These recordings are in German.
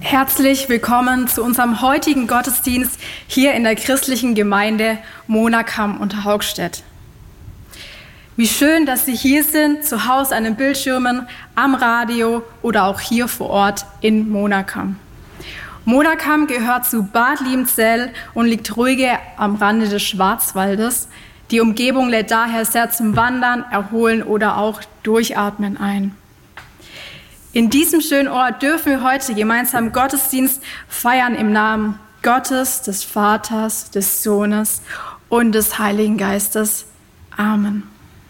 Herzlich willkommen zu unserem heutigen Gottesdienst hier in der christlichen Gemeinde Monacam Unterhaugstedt. Wie schön, dass Sie hier sind, zu Hause an den Bildschirmen, am Radio oder auch hier vor Ort in Monacam. Monacam gehört zu Bad Liebenzell und liegt ruhige am Rande des Schwarzwaldes. Die Umgebung lädt daher sehr zum Wandern, Erholen oder auch Durchatmen ein. In diesem schönen Ort dürfen wir heute gemeinsam Gottesdienst feiern im Namen Gottes, des Vaters, des Sohnes und des Heiligen Geistes. Amen.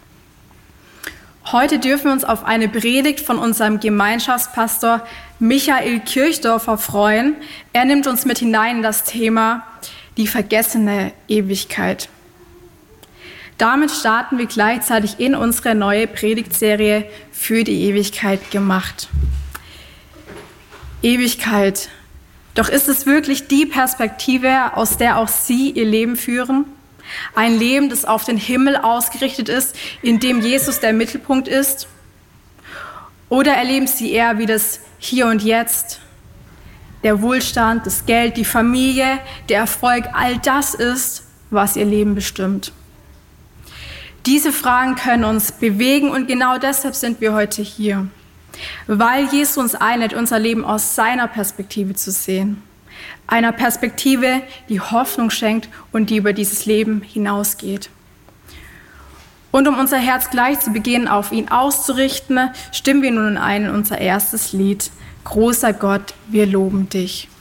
Heute dürfen wir uns auf eine Predigt von unserem Gemeinschaftspastor Michael Kirchdorfer freuen. Er nimmt uns mit hinein in das Thema die vergessene Ewigkeit. Damit starten wir gleichzeitig in unsere neue Predigtserie für die Ewigkeit gemacht. Ewigkeit. Doch ist es wirklich die Perspektive, aus der auch Sie Ihr Leben führen? Ein Leben, das auf den Himmel ausgerichtet ist, in dem Jesus der Mittelpunkt ist? Oder erleben Sie eher wie das Hier und Jetzt? Der Wohlstand, das Geld, die Familie, der Erfolg, all das ist, was Ihr Leben bestimmt. Diese Fragen können uns bewegen und genau deshalb sind wir heute hier. Weil Jesus uns einlädt, unser Leben aus seiner Perspektive zu sehen. Einer Perspektive, die Hoffnung schenkt und die über dieses Leben hinausgeht. Und um unser Herz gleich zu Beginn auf ihn auszurichten, stimmen wir nun ein in unser erstes Lied. Großer Gott, wir loben dich.